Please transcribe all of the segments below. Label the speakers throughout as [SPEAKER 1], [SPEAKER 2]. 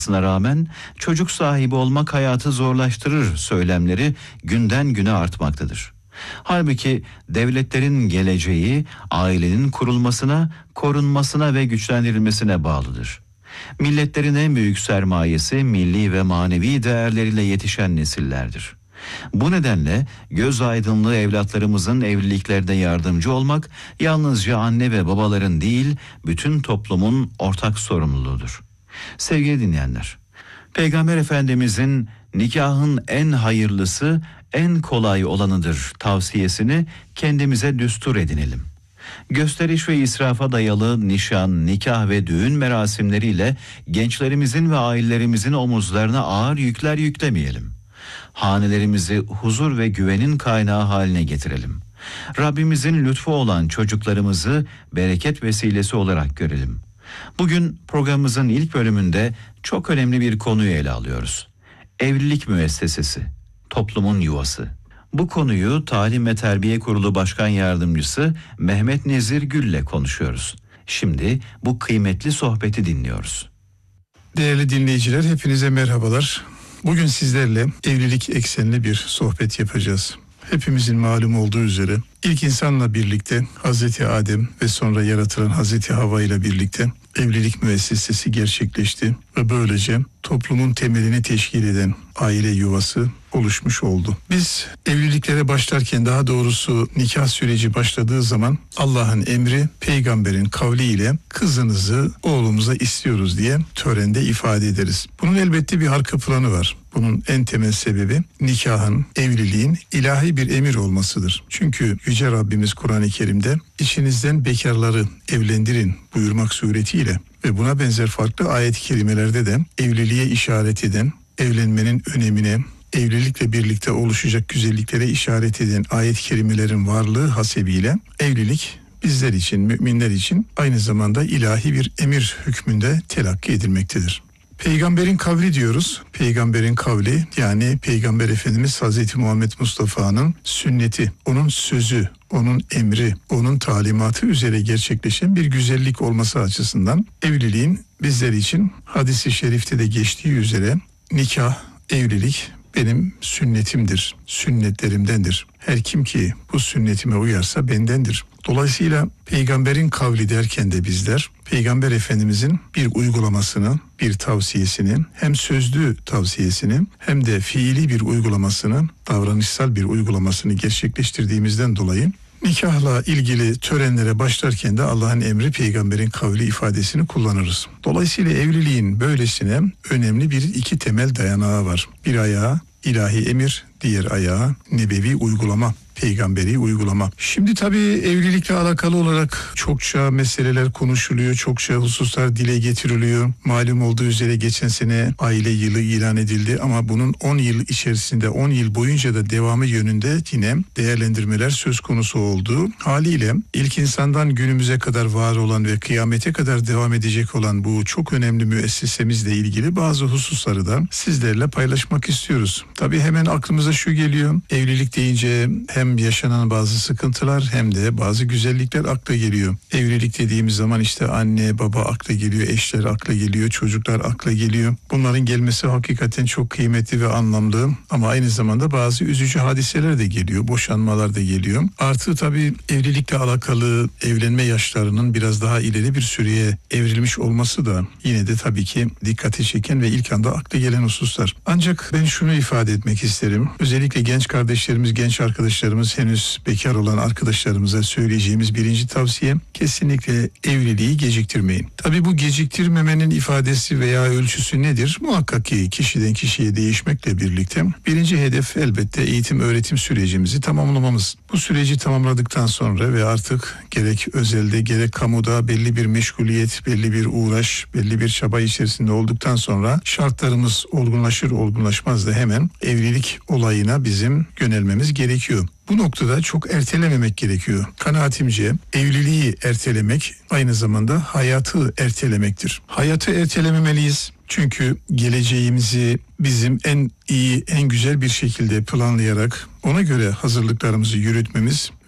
[SPEAKER 1] rağmen çocuk sahibi olmak hayatı zorlaştırır söylemleri günden güne artmaktadır. Halbuki devletlerin geleceği ailenin kurulmasına, korunmasına ve güçlendirilmesine bağlıdır. Milletlerin en büyük sermayesi milli ve manevi değerleriyle yetişen nesillerdir. Bu nedenle göz aydınlığı evlatlarımızın evliliklerinde yardımcı olmak yalnızca anne ve babaların değil, bütün toplumun ortak sorumluluğudur. Sevgili dinleyenler, Peygamber Efendimizin nikahın en hayırlısı, en kolay olanıdır tavsiyesini kendimize düstur edinelim. Gösteriş ve israfa dayalı nişan, nikah ve düğün merasimleriyle gençlerimizin ve ailelerimizin omuzlarına ağır yükler yüklemeyelim. Hanelerimizi huzur ve güvenin kaynağı haline getirelim. Rabbimizin lütfu olan çocuklarımızı bereket vesilesi olarak görelim. Bugün programımızın ilk bölümünde çok önemli bir konuyu ele alıyoruz. Evlilik müessesesi, toplumun yuvası. Bu konuyu Talim ve Terbiye Kurulu Başkan Yardımcısı Mehmet Nezir Gül'le konuşuyoruz. Şimdi bu kıymetli sohbeti dinliyoruz.
[SPEAKER 2] Değerli dinleyiciler, hepinize merhabalar. Bugün sizlerle evlilik eksenli bir sohbet yapacağız. Hepimizin malum olduğu üzere ilk insanla birlikte Hazreti Adem ve sonra yaratılan Hazreti Havva ile birlikte evlilik müessesesi gerçekleşti ve böylece toplumun temelini teşkil eden aile yuvası oluşmuş oldu. Biz evliliklere başlarken, daha doğrusu nikah süreci başladığı zaman Allah'ın emri, peygamberin kavliyle kızınızı oğlumuza istiyoruz diye törende ifade ederiz. Bunun elbette bir arka planı var. Bunun en temel sebebi nikahın, evliliğin ilahi bir emir olmasıdır. Çünkü Yüce Rabbimiz Kur'an-ı Kerim'de içinizden bekarları evlendirin buyurmak suretiyle ve buna benzer farklı ayet-i kerimelerde de evliliğe işaret eden, evlenmenin önemine, evlilikle birlikte oluşacak güzelliklere işaret eden ayet-i kerimelerin varlığı hasebiyle evlilik bizler için, müminler için aynı zamanda ilahi bir emir hükmünde telakki edilmektedir. Peygamberin kavli diyoruz. Peygamberin kavli, yani Peygamber Efendimiz Hazreti Muhammed Mustafa'nın sünneti, onun sözü, onun emri, onun talimatı üzere gerçekleşen bir güzellik olması açısından evliliğin bizler için hadis-i şerifte de geçtiği üzere nikah, evlilik benim sünnetimdir, sünnetlerimdendir. Her kim ki bu sünnetime uyarsa bendendir. Dolayısıyla peygamberin kavli derken de bizler Peygamber Efendimizin bir uygulamasını, bir tavsiyesini, hem sözlü tavsiyesini hem de fiili bir uygulamasını, davranışsal bir uygulamasını gerçekleştirdiğimizden dolayı nikahla ilgili törenlere başlarken de Allah'ın emri, peygamberin kavli ifadesini kullanırız. Dolayısıyla evliliğin böylesine önemli iki temel dayanağı var. Bir ayağı ilahi emir, diğer ayağı nebevi uygulama, peygamberi uygulama. Şimdi tabii evlilikle alakalı olarak çokça meseleler konuşuluyor, çokça hususlar dile getiriliyor. Malum olduğu üzere geçen sene aile yılı ilan edildi ama bunun 10 yıl içerisinde, 10 yıl boyunca da devamı yönünde yine değerlendirmeler söz konusu oldu. Haliyle ilk insandan günümüze kadar var olan ve kıyamete kadar devam edecek olan bu çok önemli müessesemizle ilgili bazı hususları da sizlerle paylaşmak istiyoruz. Tabii hemen aklımıza şu geliyor: evlilik deyince hem yaşanan bazı sıkıntılar hem de bazı güzellikler akla geliyor. Evlilik dediğimiz zaman işte anne, baba akla geliyor, eşler akla geliyor, çocuklar akla geliyor. Bunların gelmesi hakikaten çok kıymetli ve anlamlı ama aynı zamanda bazı üzücü hadiseler de geliyor, boşanmalar da geliyor. Artı tabii evlilikle alakalı evlenme yaşlarının biraz daha ileri bir süreye evrilmiş olması da yine de tabii ki dikkati çeken ve ilk anda akla gelen hususlar. Ancak ben şunu ifade etmek isterim. Özellikle genç kardeşlerimiz, genç arkadaşlarımız, henüz bekar olan arkadaşlarımıza söyleyeceğimiz birinci tavsiye: kesinlikle evliliği geciktirmeyin. Tabii bu geciktirmemenin ifadesi veya ölçüsü nedir? Muhakkak ki kişiden kişiye değişmekle birlikte birinci hedef elbette eğitim öğretim sürecimizi tamamlamamız. Bu süreci tamamladıktan sonra ve artık gerek özelde gerek kamuda belli bir meşguliyet, belli bir uğraş, belli bir çaba içerisinde olduktan sonra şartlarımız olgunlaşır olgunlaşmaz da hemen evlilik olayına bizim yönelmemiz gerekiyor. Bu noktada çok ertelememek gerekiyor. Kanaatimce evliliği ertelemek aynı zamanda hayatı ertelemektir. Hayatı ertelememeliyiz. Çünkü geleceğimizi bizim en iyi, en güzel bir şekilde planlayarak ona göre hazırlıklarımızı yürütmemiz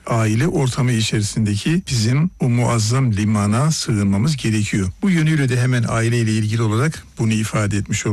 [SPEAKER 2] aile ortamı içerisindeki bizim o muazzam limana sığınmamız gerekiyor. Bu yönüyle de hemen aileyle ilgili olarak bunu ifade etmiş olalım.